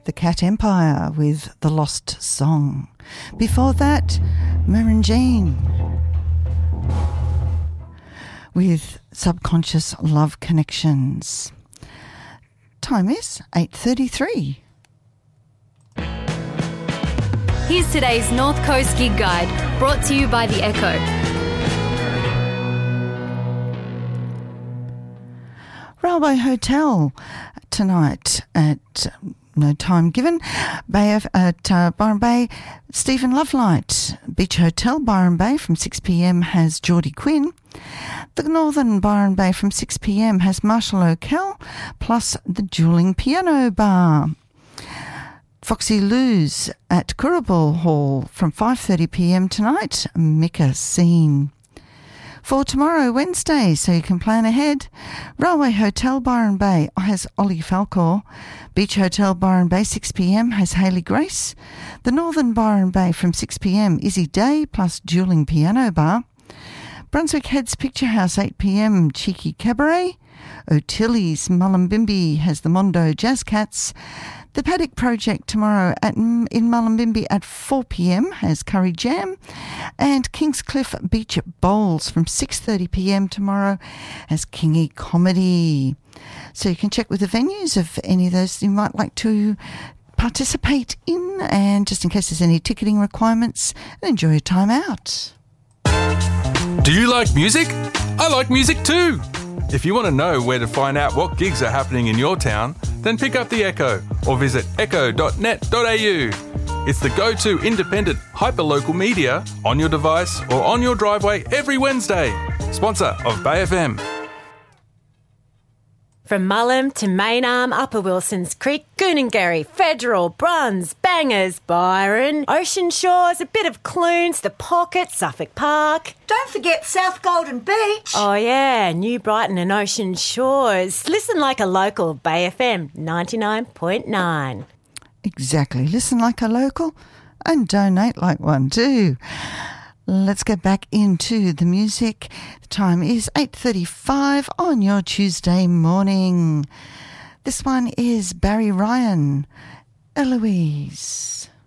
The Cat Empire with The Lost Song. Before that, Marin Jean with Subconscious Love Connections. Time is 8:33. Here's today's North Coast Gig Guide, brought to you by The Echo. Railway Hotel tonight at no time given. Byron Bay, Stephen Lovelight. Beach Hotel, Byron Bay from 6 p.m. has Geordie Quinn. The Northern Byron Bay from 6 p.m. has Marshall O'Kell, plus the Dueling Piano Bar. Foxy Lou's at Currabul Hall from 5:30 p.m. tonight, Mika Scene. For tomorrow, Wednesday, so you can plan ahead, Railway Hotel Byron Bay has Ollie Falcor. Beach Hotel Byron Bay 6 p.m. has Hayley Grace. The Northern Byron Bay from 6 p.m. Izzy Day plus Dueling Piano Bar. Brunswick Heads Picture House 8 p.m. Cheeky Cabaret. O'Tilly's Mullumbimby has the Mondo Jazz Cats. The Paddock Project tomorrow in Mullumbimby at 4 p.m. has Curry Jam, and Kingscliff Beach Bowls from 6:30 p.m. tomorrow has Kingy Comedy. So you can check with the venues of any of those you might like to participate in, and just in case there's any ticketing requirements, and enjoy your time out. Do you like music? I like music too. If you want to know where to find out what gigs are happening in your town, then pick up The Echo or visit echo.net.au. It's the go-to independent, hyper-local media on your device or on your driveway every Wednesday. Sponsor of Bay FM. From Mullum to Maynarm, Upper Wilsons Creek, Goonangarry, Federal, Bruns, Bangers, Byron, Ocean Shores, a bit of Clunes, The Pocket, Suffolk Park. Don't forget South Golden Beach. Oh yeah, New Brighton and Ocean Shores. Listen like a local, Bay FM 99.9. Exactly. Listen like a local and donate like one too. Let's get back into the music. The time is 8:35 on your Tuesday morning. This one is Barry Ryan, Eloise.